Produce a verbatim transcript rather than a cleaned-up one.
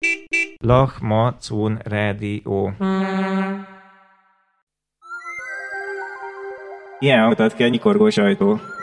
Lach ma cún rádió. Ilyen hangzott ki a nyikorgós ajtó.